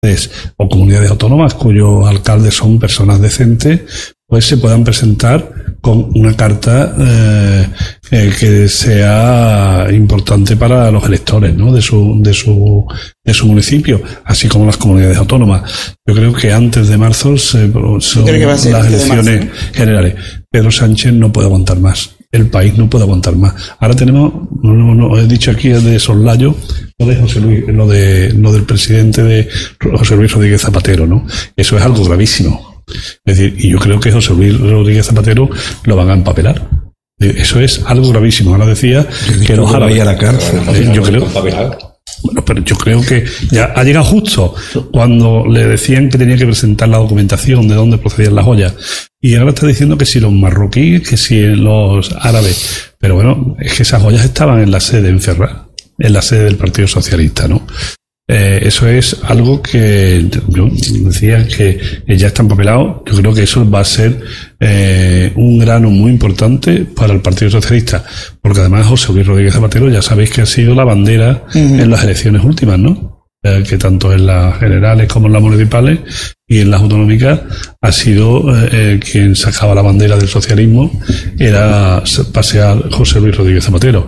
o comunidades autónomas cuyos alcaldes son personas decentes, pues se puedan presentar con una carta que sea importante para los electores, ¿no?, de su municipio, así como las comunidades autónomas. Yo creo que antes de marzo son las elecciones generales. Pedro Sánchez no puede aguantar más. El país no puede aguantar más. Ahora tenemos, no he dicho aquí de soslayo, lo de José Luis, lo del presidente de José Luis Rodríguez Zapatero, ¿no? Eso es algo gravísimo. Es decir, y yo creo que José Luis Rodríguez Zapatero lo van a empapelar. Eso es algo gravísimo. Ahora decía que los árabes a la cárcel. Yo creo. Bueno, pero yo creo que ya ha llegado justo cuando le decían que tenía que presentar la documentación de dónde procedían las joyas. Y ahora está diciendo que si los marroquíes, que si los árabes. Pero bueno, es que esas joyas estaban en la sede en Ferraz, en la sede del Partido Socialista, ¿no? Eso es algo que yo decía que ya está empapelado. Yo creo que eso va a ser un grano muy importante para el Partido Socialista, porque además José Luis Rodríguez Zapatero ya sabéis que ha sido la bandera en las elecciones últimas, ¿no? Que tanto en las generales como en las municipales y en las autonómicas ha sido quien sacaba la bandera del socialismo, era pasear José Luis Rodríguez Zapatero.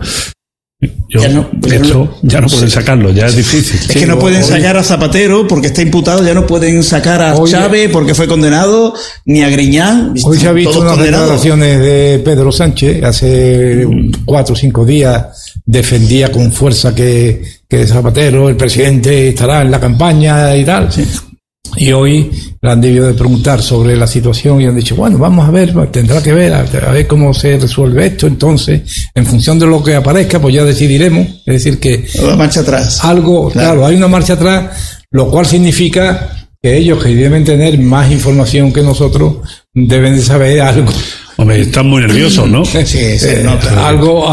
Ya no pueden sacarlo, ya es difícil. Es que no pueden sacar a Zapatero porque está imputado, ya no pueden sacar a Chávez porque fue condenado, ni a Griñán. Hoy se ha visto unas declaraciones de Pedro Sánchez, hace 4 o 5 días defendía con fuerza que Zapatero, el presidente, estará en la campaña y tal. Sí. Y hoy le han debido de preguntar sobre la situación y han dicho, bueno, vamos a ver, tendrá que ver, a ver cómo se resuelve esto. Entonces, en función de lo que aparezca, pues ya decidiremos. Es decir, que una marcha atrás. Algo, claro, hay una marcha atrás, lo cual significa que ellos, que deben tener más información que nosotros, deben de saber algo. Hombre, están muy nerviosos, ¿no? Sí, nota.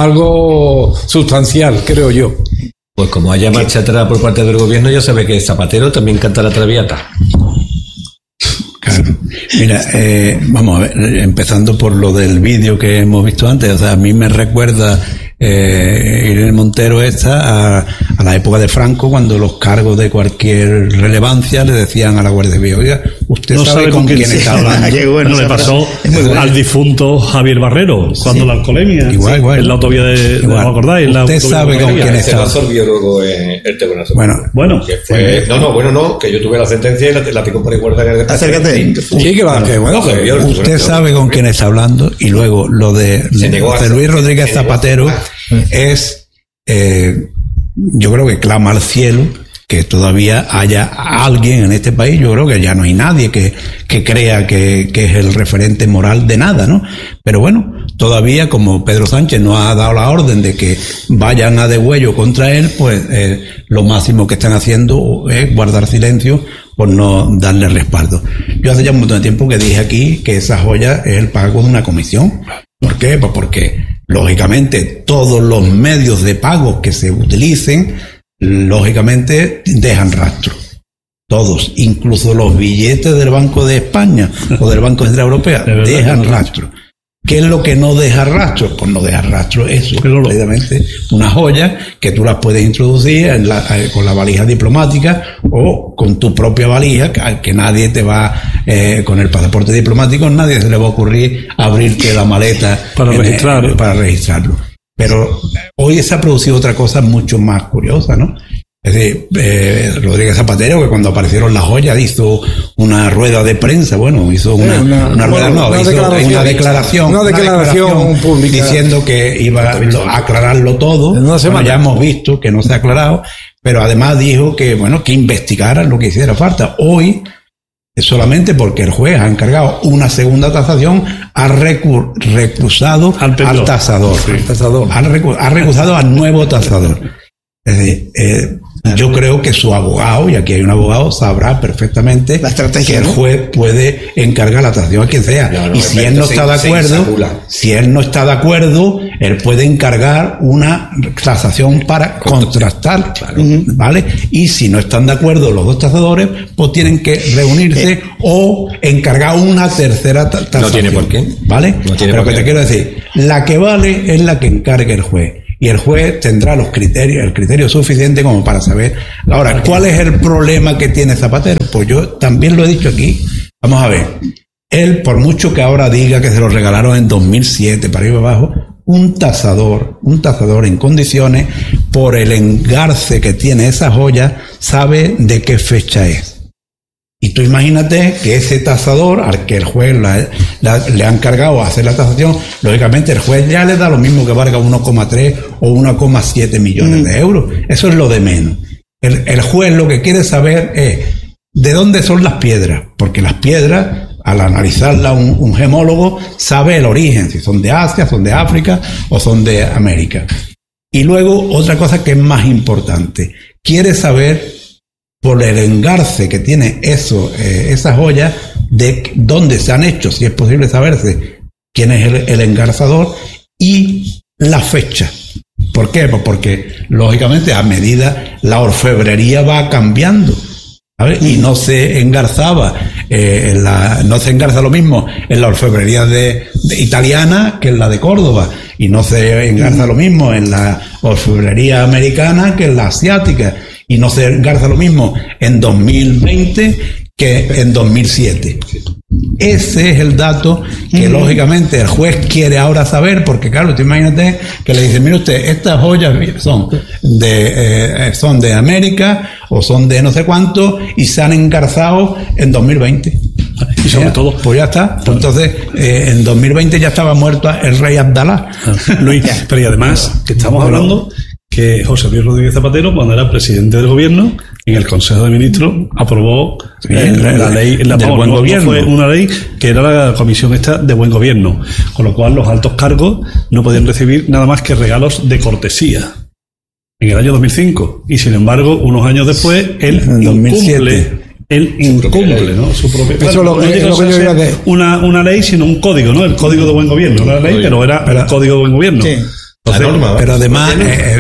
Algo sustancial, creo yo. Pues como haya marcha atrás por parte del gobierno, ya sabe que Zapatero también canta la Traviata. Claro. Mira, vamos a ver, empezando por lo del vídeo que hemos visto antes, o sea, a mí me recuerda Irene Montero a la época de Franco, cuando los cargos de cualquier relevancia le decían a la Guardia Civil, oiga, usted no sabe con quién está hablando. Bueno, le pasó al difunto Javier Barrero, cuando la alcoholemia, igual. En la autovía de, ¿no acordáis? Usted sabe con quién está hablando. Que fue, que yo tuve la sentencia y la tengo por igualdad. Acércate. Usted sabe con quién está hablando. Y luego lo de José Luis Rodríguez Zapatero es, yo creo que clama al cielo que todavía haya alguien en este país. Yo creo que ya no hay nadie que crea que es el referente moral de nada, ¿no? Pero bueno, todavía, como Pedro Sánchez no ha dado la orden de que vayan a degüello contra él, pues lo máximo que están haciendo es guardar silencio por no darle respaldo. Yo hace ya un montón de tiempo que dije aquí que esa joya es el pago de una comisión. ¿Por qué? Pues porque, lógicamente, todos los medios de pago que se utilicen, lógicamente, dejan rastro. Todos, incluso los billetes del Banco de España o del Banco Central Europeo, dejan rastro. ¿Qué es lo que no deja rastro? Pues no deja rastro eso, precisamente una joya que tú las puedes introducir con la valija diplomática o con tu propia valija, que nadie te va, con el pasaporte diplomático, nadie se le va a ocurrir abrirte la maleta para registrarlo. Pero hoy se ha producido otra cosa mucho más curiosa, ¿no? Es decir, Rodríguez Zapatero, que cuando aparecieron las joyas hizo una rueda de prensa, hizo una declaración pública diciendo que iba a aclararlo todo. Ya hemos visto que no se ha aclarado, pero además dijo que investigaran lo que hiciera falta. Hoy, solamente porque el juez ha encargado una segunda tasación, ha recusado al tasador. Ha recusado al nuevo tasador. Es decir, yo creo que su abogado, y aquí hay un abogado, sabrá perfectamente la estrategia, que el juez puede encargar la tasación a quien sea. Y si él no está de acuerdo, él puede encargar una tasación para contrastar, ¿vale? Y si no están de acuerdo los dos tasadores, pues tienen que reunirse o encargar una tercera tasación. No tiene por qué. ¿Vale? No tiene Pero por que qué. te quiero decir, la que vale es la que encargue el juez. y el juez tendrá el criterio suficiente como para saber. Ahora, ¿cuál es el problema que tiene Zapatero? Pues yo también lo he dicho aquí. Vamos a ver. Él, por mucho que ahora diga que se lo regalaron en 2007, para ir abajo, un tasador en condiciones, por el engarce que tiene esa joya, sabe de qué fecha es. Y tú imagínate que ese tasador, al que el juez le ha encargado hacer la tasación, lógicamente el juez ya le da lo mismo que valga 1,3 o 1,7 millones de euros. Eso es lo de menos. El juez lo que quiere saber es de dónde son las piedras, porque las piedras, al analizarla un gemólogo, sabe el origen, si son de Asia, son de África o son de América. Y luego, otra cosa que es más importante, quiere saber, por el engarce que tiene esas joyas, de dónde se han hecho, si es posible saberse quién es el engarzador, y la fecha. ¿Por qué? Pues porque, lógicamente, a medida la orfebrería va cambiando, ¿sabes? Y no se engarzaba, no se engarza lo mismo en la orfebrería de italiana que en la de Córdoba, y no se engarza lo mismo en la orfebrería americana que en la asiática, y no se engarza lo mismo en 2020 que en 2007. Ese es el dato que lógicamente el juez quiere ahora saber, porque claro, tú imagínate que le dice, mire usted, estas joyas son de América o son de no sé cuánto y se han engarzado en 2020. Y sobre todo, pues ya está. Entonces, en 2020 ya estaba muerto el rey Abdalá. Luis, pero y además, que estamos hablando que José Luis Rodríguez Zapatero, cuando era presidente del gobierno, en el Consejo de Ministros aprobó la ley del buen gobierno. Fue una ley que era la comisión esta de buen gobierno, con lo cual los altos cargos no podían recibir nada más que regalos de cortesía en el año 2005, y sin embargo unos años después él incumple, ¿no? Su propia. Eso no llegó a ser una ley, sino un código, ¿no? El código de buen gobierno, no la ley, pero era el código de buen gobierno. Sí. Entonces, norma, pero además,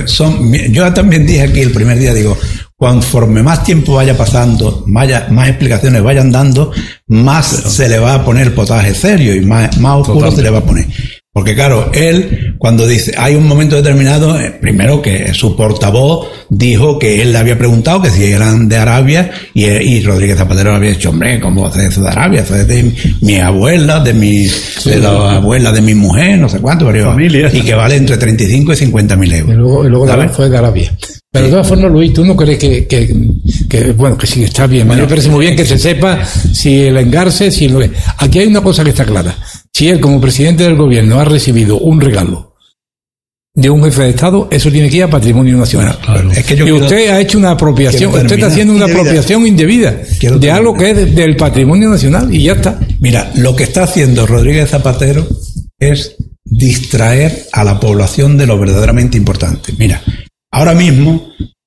yo también dije aquí el primer día, digo, conforme más tiempo vaya pasando, más explicaciones vayan dando, más se le va a poner el potaje serio y más oscuro se le va a poner. Porque claro, él, cuando dice, hay un momento determinado, primero que su portavoz dijo que él le había preguntado que si eran de Arabia, y Rodríguez Zapatero le había dicho, hombre, ¿cómo va a ser eso de Arabia? Eso es de mi abuela, de la abuela de mi mujer, no sé cuánto, pero y que vale entre 35 y 50.000 euros. Y luego fue de Arabia. Pero de todas formas, Luis, ¿tú no crees que bueno, que sí está bien? Bueno, me parece muy bien que se sepa si el engarce, si lo es. Aquí hay una cosa que está clara. Si él, como presidente del gobierno, ha recibido un regalo de un jefe de Estado, eso tiene que ir a Patrimonio Nacional. Claro. Es que usted ha hecho una apropiación, usted está haciendo una apropiación indebida de algo que es del Patrimonio Nacional y ya está. Mira, lo que está haciendo Rodríguez Zapatero es distraer a la población de lo verdaderamente importante. Mira, ahora mismo,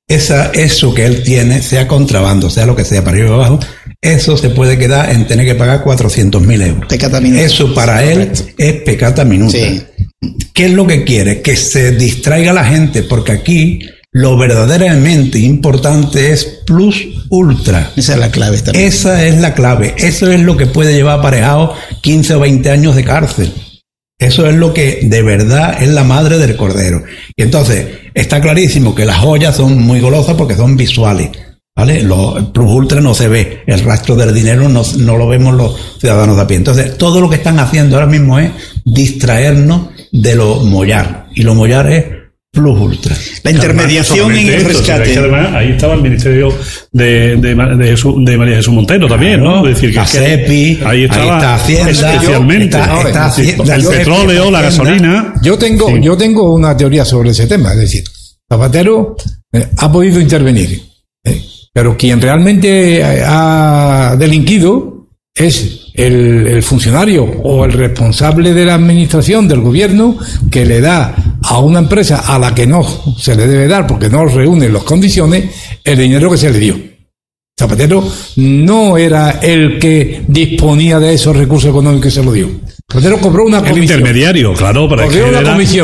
eso que él tiene, sea contrabando, sea lo que sea, para arriba y abajo, eso se puede quedar en tener que pagar 400.000 euros. Pecata minuta. Eso para él es pecata minuta. Sí. ¿Qué es lo que quiere? Que se distraiga la gente, porque aquí lo verdaderamente importante es plus ultra. Esa es la clave también. Esa es la clave. Eso es lo que puede llevar aparejado 15 o 20 años de cárcel. Eso es lo que de verdad es la madre del cordero. Y entonces, está clarísimo que las joyas son muy golosas porque son visuales, ¿vale? El plus ultra no se ve, el rastro del dinero no lo vemos los ciudadanos de a pie. Entonces, todo lo que están haciendo ahora mismo es distraernos de lo mollar. Y lo mollar es plus ultra. La intermediación en el rescate. Además, ahí estaba el ministerio de María Jesús Montero también, ¿no? Es decir, que la CEPI, ahí está Hacienda, especialmente. El petróleo, la gasolina. Yo tengo una teoría sobre ese tema. Es decir, Zapatero ha podido intervenir, pero quien realmente ha delinquido es el funcionario o el responsable de la administración del gobierno, que le da a una empresa a la que no se le debe dar porque no reúne las condiciones el dinero que se le dio. Zapatero no era el que disponía de esos recursos económicos que se lo dio. Zapatero cobró una comisión. El intermediario, claro, para cobró una comisión.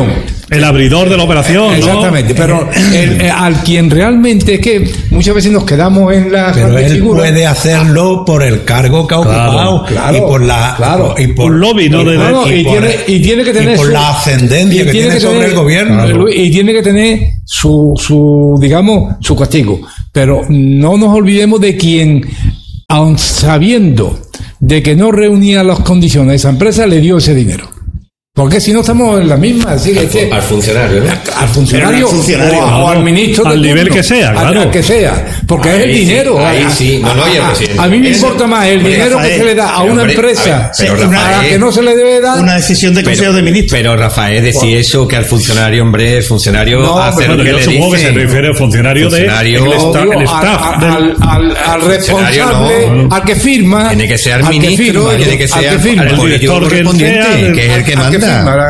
El abridor de la operación, exactamente, ¿no? pero al quien realmente es que muchas veces nos quedamos en la... Pero él puede hacerlo por el cargo que ha ocupado y por la... y por un lobby, ¿no? Y tiene que tener... Y por la ascendencia que tiene sobre el gobierno. Y tiene que tener su digamos, su castigo. Pero no nos olvidemos de quien, aun sabiendo de que no reunía las condiciones de esa empresa, le dio ese dinero. Porque si no estamos en la misma, así que al funcionario, ¿no? Al funcionario o al ministro al nivel turno, que sea, claro. al que sea, porque es el dinero. Ahí sí, no, y el presidente. A mí me importa más el dinero que se le da a una empresa a la que no se le debe dar. Una decisión de Consejo de Ministros. Pero Rafael, decir eso, que al funcionario, hombre, el funcionario hace lo que le dice. Yo supongo que se refiere al funcionario el staff. Al responsable, al que firma. Tiene que ser ministro, tiene que ser el político correspondiente, que es el que manda.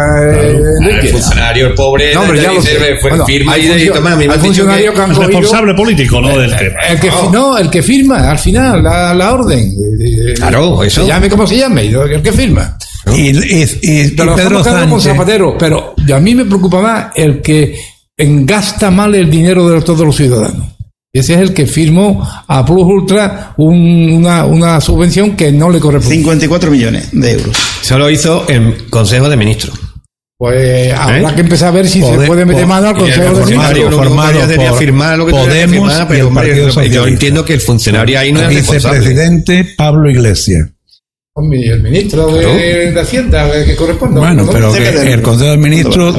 El funcionario, el pobre, no, ya lo sé. Firma y toma. El funcionario que han cogido, responsable político, ¿no? Del tema. El que firma, al final, la orden. Claro, eso. Se llame como se llame, el que firma. Y Pedro Sánchez. Con Zapatero, pero a mí me preocupa más el que gasta mal el dinero de todos los ciudadanos. Ese es el que firmó a Plus Ultra una subvención que no le corresponde. 54 millones de euros. Eso lo hizo el Consejo de Ministros. Pues habrá que empezar a ver si se puede meter mano al Consejo de Ministros. Formado por firmar lo que Podemos firmar, pero yo entiendo que el funcionario ahí no es responsable. Vicepresidente Pablo Iglesias. El ministro de Hacienda que corresponde. Bueno, pero que el Consejo de Ministros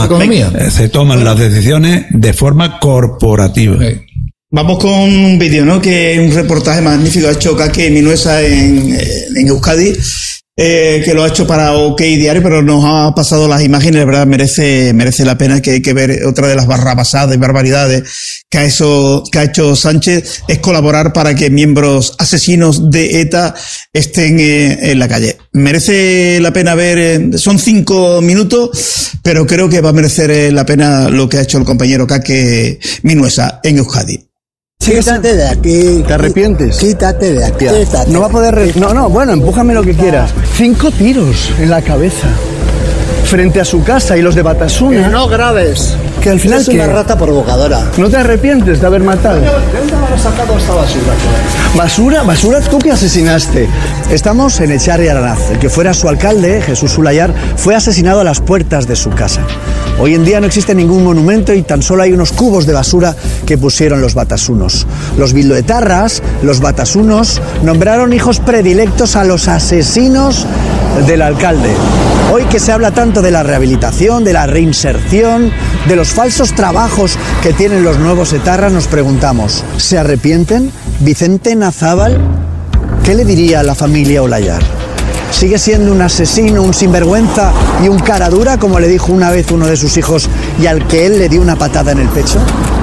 se toman las decisiones de forma corporativa. Vamos con un vídeo, ¿no? Que es un reportaje magnífico, ha hecho Kake Minuesa en Euskadi, que lo ha hecho para OK Diario, pero nos ha pasado las imágenes, de verdad merece la pena, que hay que ver otra de las barrabasadas y barbaridades que ha hecho Sánchez, es colaborar para que miembros asesinos de ETA estén en la calle. Merece la pena ver, son 5 minutos, pero creo que va a merecer la pena lo que ha hecho el compañero Kake Minuesa en Euskadi. Quítate de aquí. ¿Te arrepientes? Quítate de aquí. No va a poder... No, bueno, empújame lo que quieras. 5 tiros en la cabeza. Frente a su casa y los de Batasuna. No grabes. Que al final... Es una rata provocadora. ¿No te arrepientes de haber matado? ¿De dónde habrás sacado esta basura? ¿Basura? ¿Tú que asesinaste? Estamos en Echarri Aranaz. El que fuera su alcalde, Jesús Zulayar, fue asesinado a las puertas de su casa. Hoy en día no existe ningún monumento y tan solo hay unos cubos de basura que pusieron los batasunos. Los bildoetarras, los batasunos, nombraron hijos predilectos a los asesinos del alcalde. Hoy que se habla tanto de la rehabilitación, de la reinserción, de los falsos trabajos que tienen los nuevos etarras, nos preguntamos, ¿se arrepienten? ¿Vicente Nazábal? ¿Qué le diría a la familia Olayar? ¿Sigue siendo un asesino, un sinvergüenza y un cara dura, como le dijo una vez uno de sus hijos y al que él le dio una patada en el pecho?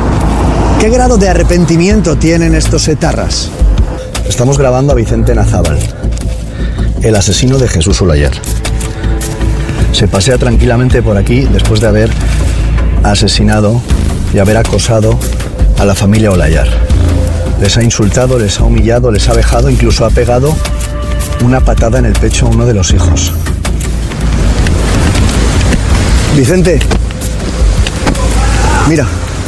¿Qué grado de arrepentimiento tienen estos etarras? Estamos grabando a Vicente Nazábal, el asesino de Jesús Zulayar. Se pasea tranquilamente por aquí después de haber asesinado y haber acosado a la familia Olayar. Les ha insultado, les ha humillado, les ha vejado, incluso ha pegado una patada en el pecho a uno de los hijos. Vicente, mira,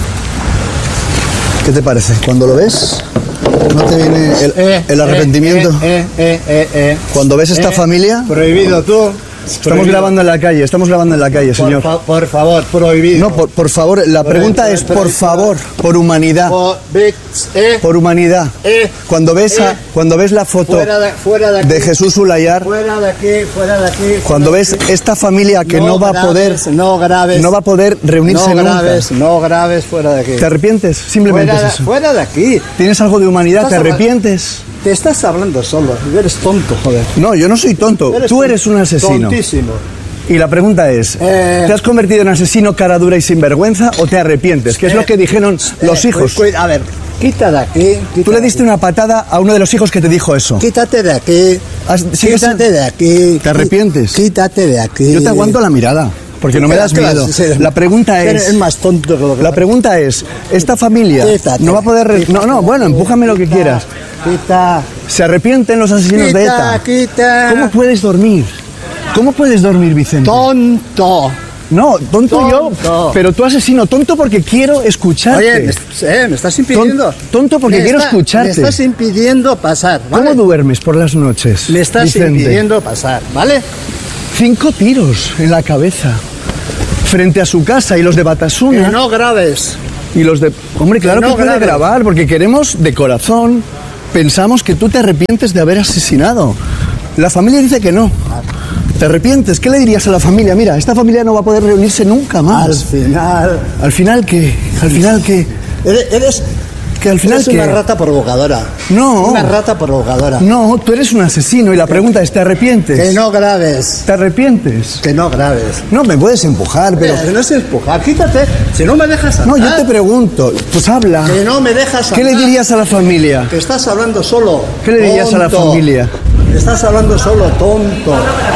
¿qué te parece? Cuando lo ves, ¿no te viene el arrepentimiento? Cuando ves esta familia... Prohibido tú. Estamos grabando en la calle, señor. Por favor, prohibido. No, por favor, la pregunta es, por favor, por humanidad. Por humanidad. Cuando ves la foto de Jesús Zulayar, fuera de aquí. Cuando ves esta familia que no va a poder reunirse nunca. No grabes, fuera de aquí. ¿Te arrepientes? Simplemente es eso. Fuera de aquí. ¿Tienes algo de humanidad? ¿Te arrepientes? Te estás hablando solo. Eres tonto, joder. No, yo no soy tonto. Tú eres un asesino. Tontísimo. Y la pregunta es, ¿te has convertido en asesino cara dura y sinvergüenza o te arrepientes? Que es lo que dijeron los hijos. A ver, quita de aquí. Tú le diste una patada a uno de los hijos que te dijo eso. Quítate de aquí. Quítate de aquí. ¿Te arrepientes? Quítate de aquí. Yo te aguanto la mirada. Porque no me das miedo. La pregunta es... Es más tonto que lo que... La pregunta es, esta familia no va a poder... No, bueno, empújame lo que quieras. Quita. ¿Se arrepienten los asesinos de ETA? Quita. ¿Cómo puedes dormir? ¿Cómo puedes dormir, Vicente? Tonto. No, tonto yo, pero tú asesino. Tonto porque quiero escucharte. Oye, me estás impidiendo. Tonto porque quiero escucharte. Me estás impidiendo pasar, ¿vale? ¿Cómo duermes por las noches, Me estás Vicente? impidiendo pasar, ¿vale? 5 tiros en la cabeza, frente a su casa, y los de Batasuna. Que no grabes. Y los de... Hombre, claro que puede grabar, porque queremos de corazón, pensamos que tú te arrepientes de haber asesinado. La familia dice que no. ¿Te arrepientes? ¿Qué le dirías a la familia? Mira, esta familia no va a poder reunirse nunca más. Al final... ¿Al final qué? ¿Al final qué? Eres... Que al final eres una rata provocadora. No. Una rata provocadora. No, tú eres un asesino y la pregunta es, ¿te arrepientes? Que no grabes. ¿Te arrepientes? Que no grabes. No, me puedes empujar, pero... No es empujar, quítate. Si no me dejas hablar. No, yo te pregunto, pues habla. Que no me dejas hablar. ¿Qué le dirías a la familia? Que estás hablando solo. ¿Qué le dirías a la familia? Que estás hablando solo, tonto.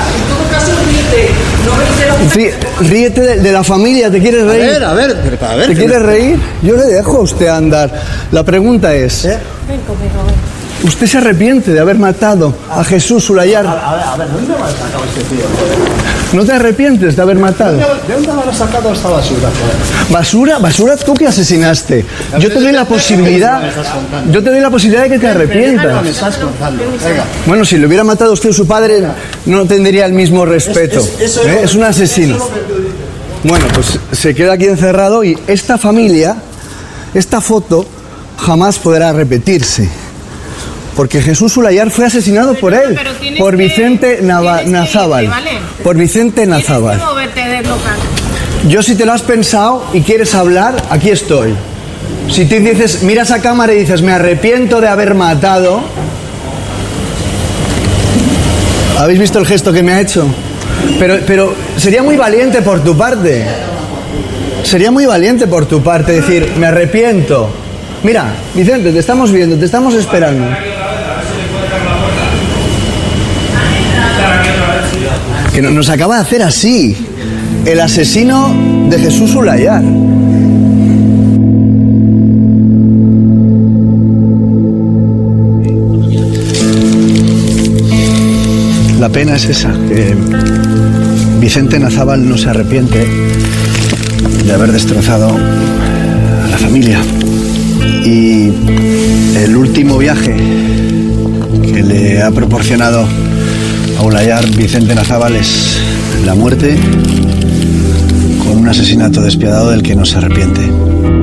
Ríete de la familia, ¿te quieres reír? A ver. ¿Te quieres reír? Yo le dejo a usted andar. La pregunta es... ¿Usted se arrepiente de haber matado a Jesús Sulayar? A ver, ¿dónde me has sacado este tío? ¿No te arrepientes de haber matado? ¿De dónde me has sacado esta basura? ¿Basura? ¿Basura tú que asesinaste? Yo te doy la posibilidad... Yo te doy la posibilidad de que te arrepientas. Me estás contando. Venga. Bueno, si le hubiera matado usted a su padre, no tendría el mismo respeto. Es un asesino. Bueno, pues se queda aquí encerrado y esta familia, esta foto, jamás podrá repetirse. Porque Jesús Sulayar fue asesinado por él, por Vicente Nazábal. Por Vicente Nazábal. Yo, si te lo has pensado y quieres hablar, aquí estoy. Si tú dices, miras a cámara y dices, me arrepiento de haber matado. ¿Habéis visto el gesto que me ha hecho? Pero sería muy valiente por tu parte. Sería muy valiente por tu parte decir, me arrepiento. Mira, Vicente, te estamos viendo, te estamos esperando. Que nos acaba de hacer así. El asesino de Jesús Sulayar. La pena es esa, que Vicente Nazábal no se arrepiente de haber destrozado a la familia. Y el último viaje que le ha proporcionado a Ulayar Vicente Nazábal es la muerte con un asesinato despiadado del que no se arrepiente.